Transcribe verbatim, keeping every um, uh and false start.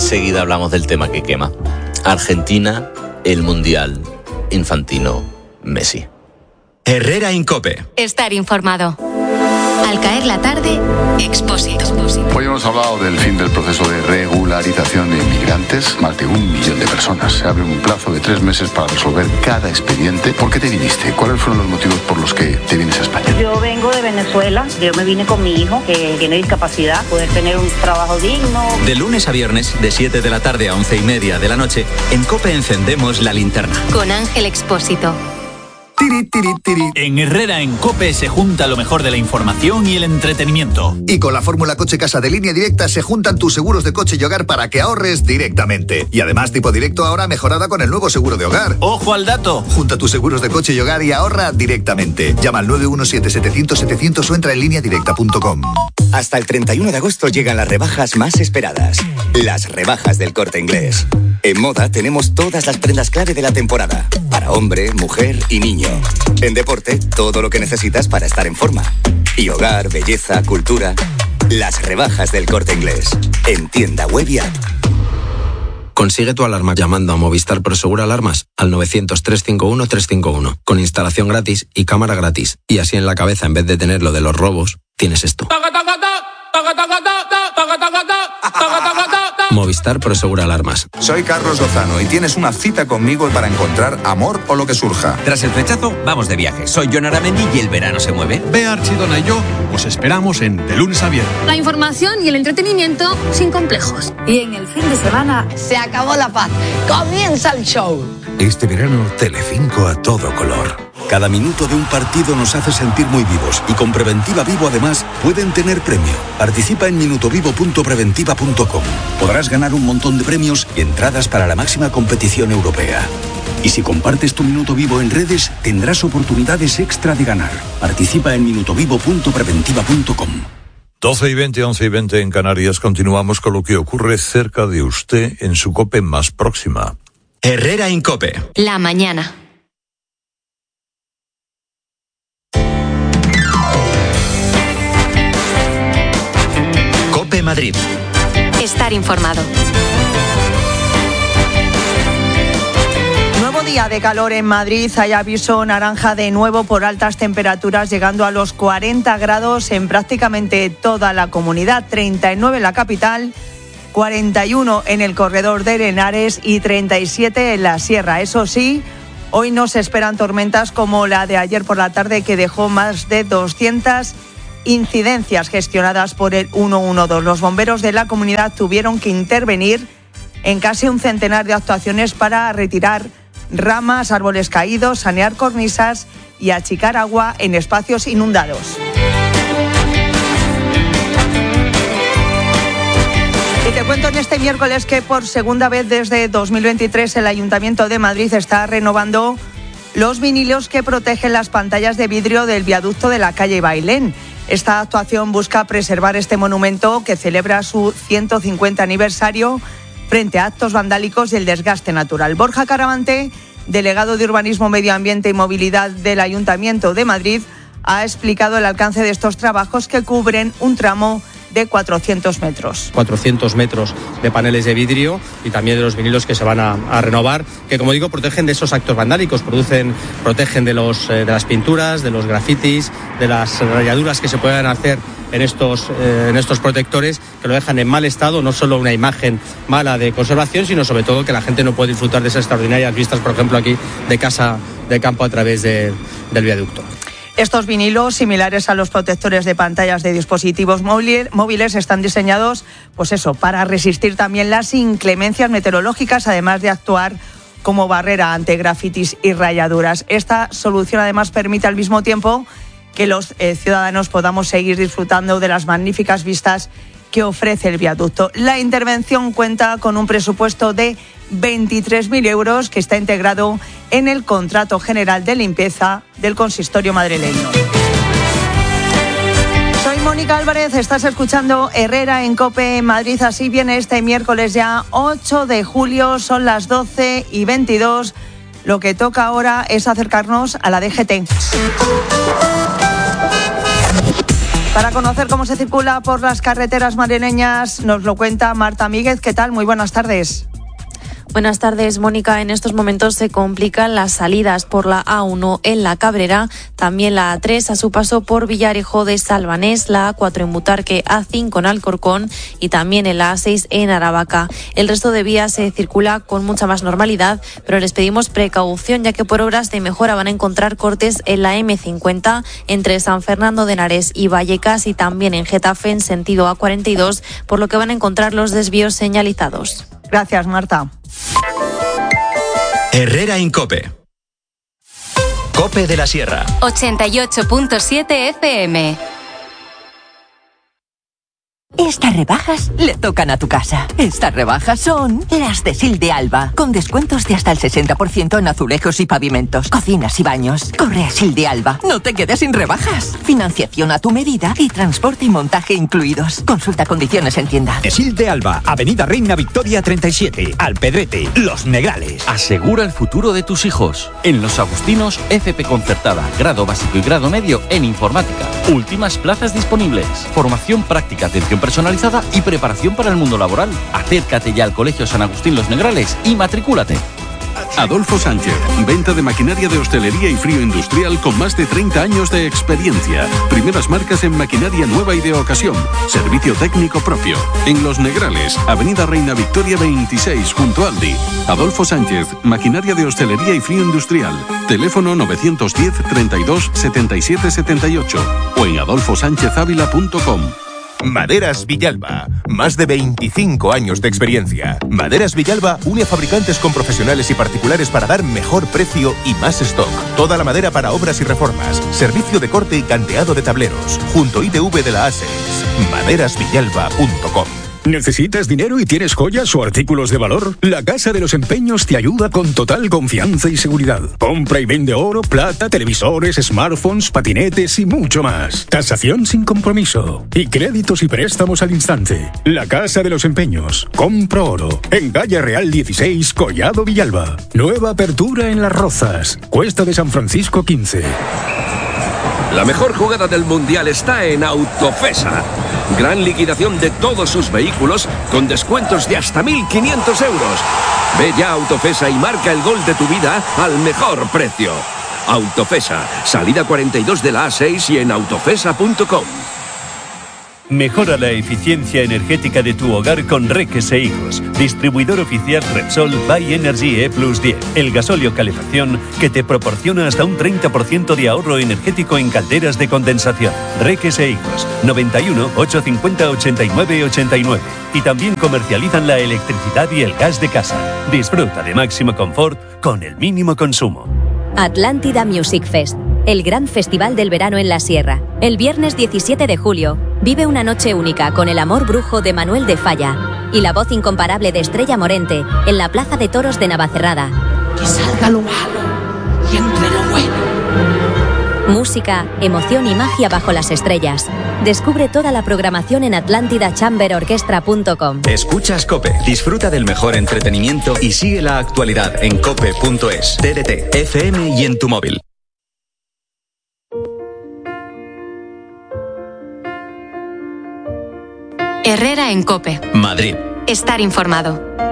enseguida hablamos del tema que quema. Argentina, el Mundial, Infantino, Messi. Herrera en COPE. Estar informado. Al caer la tarde, Expósito. Hoy hemos hablado del fin del proceso de regularización de inmigrantes. Más de un millón de personas. Se abre un plazo de tres meses para resolver cada expediente. ¿Por qué te viniste? ¿Cuáles fueron los motivos por los que te vienes a España? Yo vengo de Venezuela. Yo me vine con mi hijo, que tiene discapacidad, poder tener un trabajo digno. De lunes a viernes, de siete de la tarde a once y media de la noche, en COPE encendemos la linterna. Con Ángel Expósito. Tiri, tiri, tiri. En Herrera en COPE se junta lo mejor de la información y el entretenimiento. Y con la fórmula Coche Casa de Línea Directa se juntan tus seguros de coche y hogar para que ahorres directamente. Y además tipo directo ahora mejorada con el nuevo seguro de hogar. ¡Ojo al dato! Junta tus seguros de coche y hogar y ahorra directamente. Llama al nueve uno siete, setecientos, setecientos o entra en línea directa punto com. Hasta el treinta y uno de agosto llegan las rebajas más esperadas. Las rebajas del Corte Inglés. En moda tenemos todas las prendas clave de la temporada. Para hombre, mujer y niño. En deporte, todo lo que necesitas para estar en forma. Y hogar, belleza, cultura. Las rebajas del Corte Inglés. En tienda web y app. Consigue tu alarma llamando a Movistar Prosegur Alarmas al novecientos, trescientos cincuenta y uno, trescientos cincuenta y uno. Con instalación gratis y cámara gratis. Y así en la cabeza, en vez de tener lo de los robos, tienes esto. Movistar Prosegur Alarmas. Soy Carlos Lozano y tienes una cita conmigo para encontrar amor o lo que surja. Tras el flechazo, vamos de viaje. Soy Jon Aramendi y el verano se mueve. Bea Archidona y yo os esperamos en De Lunes a Viernes. La información y el entretenimiento sin complejos. Y en el fin de semana se acabó la paz. Comienza el show. Este verano, Telecinco a todo color. Cada minuto de un partido nos hace sentir muy vivos y con Preventiva Vivo además pueden tener premio. Participa en minutovivo punto preventiva punto com. Podrás ganar un montón de premios y entradas para la máxima competición europea. Y si compartes tu minuto vivo en redes, tendrás oportunidades extra de ganar. Participa en minutovivo punto preventiva punto com. doce y veinte, once y veinte en Canarias. Continuamos con lo que ocurre cerca de usted en su COPE más próxima. Herrera en COPE. La mañana. COPE Madrid. Estar informado. Nuevo día de calor en Madrid. Hay aviso naranja de nuevo por altas temperaturas, llegando a los cuarenta grados en prácticamente toda la comunidad. treinta y nueve en la capital, cuarenta y uno en el corredor de Henares y treinta y siete en la Sierra. Eso sí, hoy no se esperan tormentas como la de ayer por la tarde, que dejó más de doscientas incidencias gestionadas por el ciento doce. Los bomberos de la comunidad tuvieron que intervenir en casi un centenar de actuaciones para retirar ramas, árboles caídos, sanear cornisas y achicar agua en espacios inundados. Y te cuento en este miércoles que por segunda vez desde dos mil veintitrés el Ayuntamiento de Madrid está renovando los vinilos que protegen las pantallas de vidrio del viaducto de la calle Bailén. Esta actuación busca preservar este monumento que celebra su ciento cincuenta aniversario frente a actos vandálicos y el desgaste natural. Borja Caravante, delegado de Urbanismo, Medio Ambiente y Movilidad del Ayuntamiento de Madrid, ha explicado el alcance de estos trabajos que cubren un tramo de cuatrocientos metros. cuatrocientos metros de paneles de vidrio y también de los vinilos que se van a, a renovar, que como digo protegen de esos actos vandálicos, producen, protegen de, los, eh, de las pinturas, de los grafitis, de las rayaduras que se puedan hacer en estos, eh, en estos protectores, que lo dejan en mal estado, no solo una imagen mala de conservación, sino sobre todo que la gente no puede disfrutar de esas extraordinarias vistas, por ejemplo aquí de casa de campo a través de, del viaducto. Estos vinilos, similares a los protectores de pantallas de dispositivos móviles, están diseñados, pues eso, para resistir también las inclemencias meteorológicas, además de actuar como barrera ante grafitis y rayaduras. Esta solución además permite al mismo tiempo que los eh, ciudadanos podamos seguir disfrutando de las magníficas vistas que ofrece el viaducto. La intervención cuenta con un presupuesto de veintitrés mil euros que está integrado en el contrato general de limpieza del consistorio madrileño. Soy Mónica Álvarez, estás escuchando Herrera en COPE Madrid. Así viene este miércoles ya ocho de julio, son las doce y veintidós. Lo que toca ahora es acercarnos a la D G T. Para conocer cómo se circula por las carreteras madrileñas, nos lo cuenta Marta Míguez. ¿Qué tal? Muy buenas tardes. Buenas tardes, Mónica. En estos momentos se complican las salidas por la A uno en La Cabrera, también la A tres a su paso por Villarejo de Salvanés, la A cuatro en Butarque, A cinco en Alcorcón y también en la A seis en Aravaca. El resto de vías se circula con mucha más normalidad, pero les pedimos precaución ya que por obras de mejora van a encontrar cortes en la eme cincuenta entre San Fernando de Henares y Vallecas y también en Getafe en sentido A cuarenta y dos, por lo que van a encontrar los desvíos señalizados. Gracias, Marta. Herrera Incope. Cope de la Sierra. ochenta y ocho punto siete F M. Estas rebajas le tocan a tu casa. Estas rebajas son las de Sil de Alba, con descuentos de hasta el sesenta por ciento en azulejos y pavimentos, cocinas y baños. Corre a Sil de Alba. No te quedes sin rebajas. Financiación a tu medida y transporte y montaje incluidos. Consulta condiciones en tienda. Sil de Alba, Avenida Reina Victoria treinta y siete, Alpedrete, Los Negrales. Asegura el futuro de tus hijos. En Los Agustinos, F P concertada, grado básico y grado medio en informática. Últimas plazas disponibles. Formación práctica, atención personalizada y preparación para el mundo laboral. Acércate ya al Colegio San Agustín Los Negrales y matricúlate. Adolfo Sánchez, venta de maquinaria de hostelería y frío industrial con más de treinta años de experiencia. Primeras marcas en maquinaria nueva y de ocasión. Servicio técnico propio. En Los Negrales, Avenida Reina Victoria veintiséis, junto a Aldi. Adolfo Sánchez, maquinaria de hostelería y frío industrial. Teléfono novecientos diez, treinta y dos, setenta y siete setenta y ocho o en adolfo sánchez ávila punto com. Maderas Villalba, más de veinticinco años de experiencia. Maderas Villalba une fabricantes con profesionales y particulares para dar mejor precio y más stock. Toda la madera para obras y reformas, servicio de corte y canteado de tableros, junto I T V de la A seis. maderas villalba punto com. ¿Necesitas dinero y tienes joyas o artículos de valor? La Casa de los Empeños te ayuda con total confianza y seguridad. Compra y vende oro, plata, televisores, smartphones, patinetes y mucho más. Tasación sin compromiso. Y créditos y préstamos al instante. La Casa de los Empeños. Compra oro. En Calle Real dieciséis, Collado Villalba. Nueva apertura en Las Rozas. Cuesta de San Francisco quince. La mejor jugada del Mundial está en Autofesa. Gran liquidación de todos sus vehículos con descuentos de hasta mil quinientos euros. Ve ya a Autofesa y marca el gol de tu vida al mejor precio. Autofesa, salida cuarenta y dos de la A seis y en autofesa punto com. Mejora la eficiencia energética de tu hogar con Reques e Higos, distribuidor oficial Repsol by Energy E plus diez, el gasóleo calefacción que te proporciona hasta un treinta por ciento de ahorro energético en calderas de condensación. Reques e Higos, noventa y uno, ochocientos cincuenta, ochenta y nueve, ochenta y nueve. Y también comercializan la electricidad y el gas de casa. Disfruta de máximo confort con el mínimo consumo. Atlántida Music Fest, el gran festival del verano en la Sierra. El viernes diecisiete de julio, vive una noche única con El amor brujo de Manuel de Falla y la voz incomparable de Estrella Morente en la Plaza de Toros de Navacerrada. Que salga lo malo y entre lo bueno. Música, emoción y magia bajo las estrellas. Descubre toda la programación en atlántida chamber orchestra punto com. Escuchas COPE, disfruta del mejor entretenimiento y sigue la actualidad en cope punto es, T D T, F M y en tu móvil. Herrera en COPE. Madrid. Estar informado.